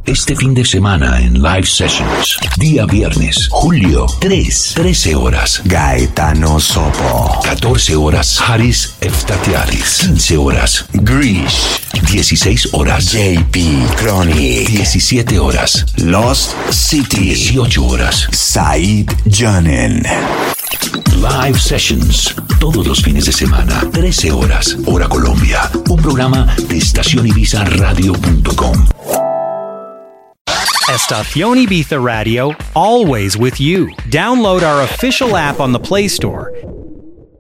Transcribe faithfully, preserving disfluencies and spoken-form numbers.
Este fin de semana en Live Sessions. Día viernes, julio tres, trece horas. Gaetano Sopo. catorce horas, Haris Eftatiadis. quince horas, Grish. dieciséis horas, J P Chronic. diecisiete horas, Lost City. dieciocho horas, Said Janen. Live Sessions, todos los fines de semana, trece horas, hora Colombia. Un programa de estación ibiza radio punto com. Estación Ibiza Radio, always with you. Download our official app on the Play Store